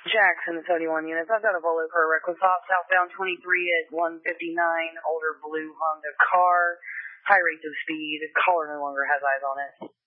Jackson, it's 81 units. I've got a Volvo for a reckless stop, southbound 23 at 159, older blue Honda car, high rates of speed. Caller no longer has eyes on it.